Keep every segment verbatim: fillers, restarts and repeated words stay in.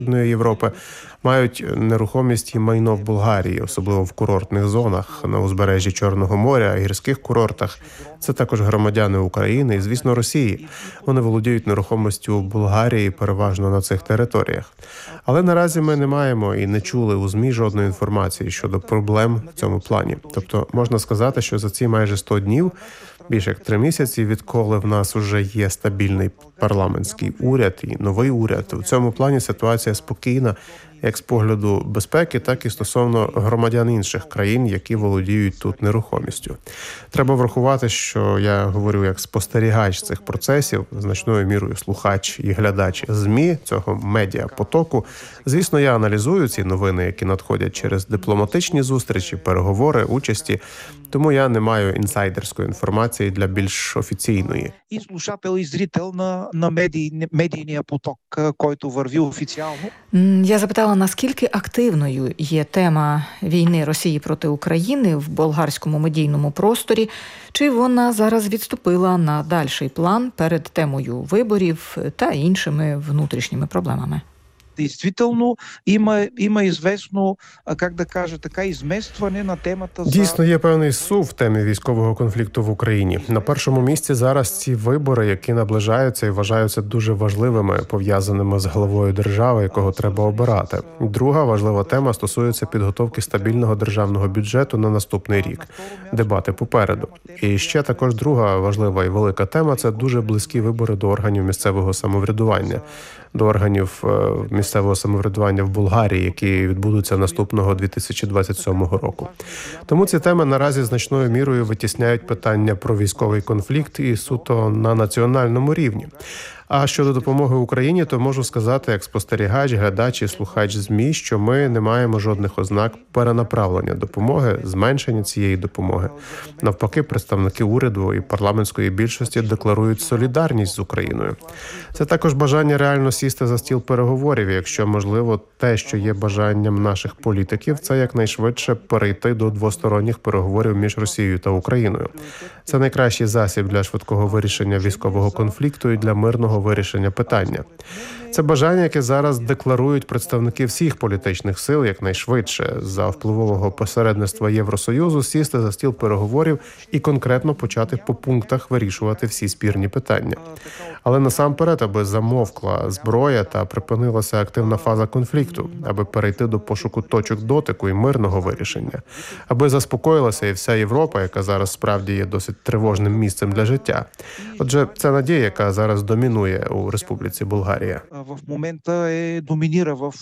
Європи мають нерухомість і майно в Болгарії, особливо в курортних зонах на узбережжі Чорного моря, гірських курортах. Це також громадяни України і, звісно, Росії. Вони володіють нерухомістю в Болгарії, переважно на цих територіях. Але наразі ми не маємо і не чули у ЗМІ жодної інформації щодо проблем в цьому плані. Тобто можна сказати, що за ці майже сто днів, більше як три місяці, відколи в нас уже є стабільний парламентський уряд і новий уряд, в цьому плані ситуація спокійна, як з погляду безпеки, так і стосовно громадян інших країн, які володіють тут нерухомістю. Треба врахувати, що я говорю як спостерігач цих процесів, значною мірою слухач і глядач ЗМІ, цього медіапотоку. Звісно, я аналізую ці новини, які надходять через дипломатичні зустрічі, переговори, участі, тому я не маю інсайдерської інформації для більш офіційної. І слушател, і зритель на, на медій, медійний поток, който върви офіціально. Я запитала, наскільки активною є тема війни Росії проти України в болгарському медійному просторі, чи вона зараз відступила на дальший план перед темою виборів та іншими внутрішніми проблемами? Действително има, има известно, как да кажа, така изместване на темата. За... Дійсно, є певний сув в темі військового конфлікту в Україні. На першому місці зараз ці вибори, які наближаються і вважаються дуже важливими, пов'язаними з главою держави, якого треба обирати. Друга важлива тема стосується підготовки стабільного державного бюджету на наступний рік. Дебати попереду. І ще також друга важлива і велика тема – це дуже близькі вибори до органів місцевого самоврядування. До органів місцевого самоврядування в Болгарії, які відбудуться наступного дві тисячі двадцять сьомого року. Тому ці теми наразі значною мірою витісняють питання про військовий конфлікт і суто на національному рівні. А щодо допомоги Україні, то можу сказати, як спостерігач, глядач і слухач ЗМІ, що ми не маємо жодних ознак перенаправлення допомоги, зменшення цієї допомоги. Навпаки, представники уряду і парламентської більшості декларують солідарність з Україною. Це також бажання реально сісти за стіл переговорів, якщо можливо те, що є бажанням наших політиків, це якнайшвидше перейти до двосторонніх переговорів між Росією та Україною. Це найкращий засіб для швидкого вирішення військового конфлікту і для мирного вирішення питання. Це бажання, яке зараз декларують представники всіх політичних сил якнайшвидше за впливового посередництва Євросоюзу сісти за стіл переговорів і конкретно почати по пунктах вирішувати всі спірні питання. Але насамперед, аби замовкла зброя та припинилася активна фаза конфлікту, аби перейти до пошуку точок дотику і мирного вирішення, аби заспокоїлася і вся Європа, яка зараз справді є досить тривожним місцем для життя. Отже, це надія, яка зараз домінує у Республіці Болгарія. В момента е домінує в,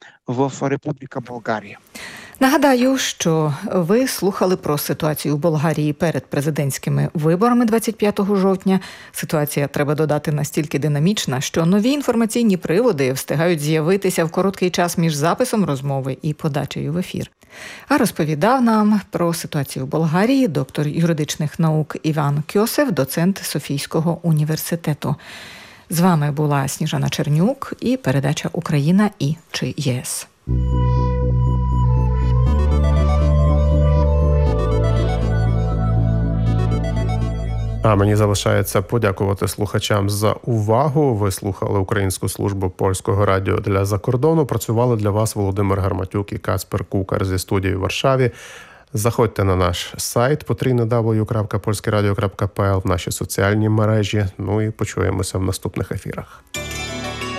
в Республіка Болгарія. Нагадаю, що ви слухали про ситуацію в Болгарії перед президентськими виборами двадцять п'ятого жовтня. Ситуація, треба додати, настільки динамічна, що нові інформаційні приводи встигають з'явитися в короткий час між записом розмови і подачею в ефір. А розповідав нам про ситуацію в Болгарії доктор юридичних наук Іван Кьосев, доцент Софійського університету. З вами була Сніжана Чернюк і передача «Україна і чи ЄС». А мені залишається подякувати слухачам за увагу. Ви слухали Українську службу Польського радіо для закордону. Працювали для вас Володимир Гарматюк і Каспер Кукар зі студії в Варшаві. Заходьте на наш сайт потрійне дабл ю крапка польське радіо крапка пе ел, в наші соціальні мережі. Ну і почуємося в наступних ефірах.